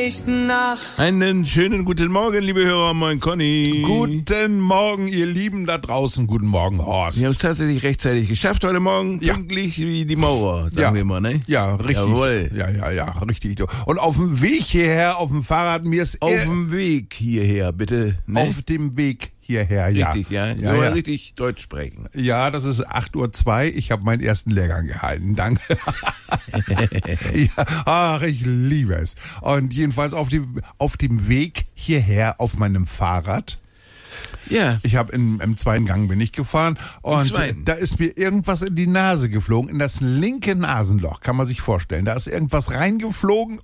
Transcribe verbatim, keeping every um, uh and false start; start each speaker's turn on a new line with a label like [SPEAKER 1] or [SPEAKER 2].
[SPEAKER 1] nächsten Nacht.
[SPEAKER 2] Einen schönen guten Morgen, liebe Hörer, moin Conny.
[SPEAKER 3] Guten Morgen, ihr Lieben da draußen. Guten Morgen, Horst.
[SPEAKER 2] Wir haben es tatsächlich rechtzeitig geschafft heute Morgen.
[SPEAKER 3] Ja.
[SPEAKER 2] Pünktlich wie die Maurer, sagen
[SPEAKER 3] Ja.
[SPEAKER 2] wir mal, ne?
[SPEAKER 3] Ja, richtig.
[SPEAKER 2] Jawohl.
[SPEAKER 3] Ja, ja, ja, richtig. Und auf dem Weg hierher, auf dem Fahrrad, mir ist
[SPEAKER 2] Auf
[SPEAKER 3] er-
[SPEAKER 2] dem Weg hierher, bitte. Ne?
[SPEAKER 3] auf dem Weg hierher, ja.
[SPEAKER 2] Richtig, ja.
[SPEAKER 3] Ja,
[SPEAKER 2] Nur
[SPEAKER 3] ja.
[SPEAKER 2] richtig Deutsch sprechen.
[SPEAKER 3] Ja, das ist acht Uhr zwei. Ich habe meinen ersten Lehrgang gehalten. Danke. Ja, ach, ich liebe es. Und jedenfalls auf dem, auf dem Weg hierher auf meinem Fahrrad.
[SPEAKER 2] Ja.
[SPEAKER 3] Ich habe im, im zweiten Gang bin ich gefahren und
[SPEAKER 2] zweiten?
[SPEAKER 3] da ist mir irgendwas in die Nase geflogen, in das linke Nasenloch, kann man sich vorstellen. Da ist irgendwas reingeflogen